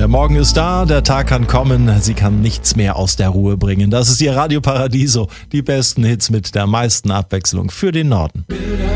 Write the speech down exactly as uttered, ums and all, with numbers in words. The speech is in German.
Der Morgen ist da, der Tag kann kommen, sie kann nichts mehr aus der Ruhe bringen. Das ist ihr Radio Paradiso, die besten Hits mit der meisten Abwechslung für den Norden.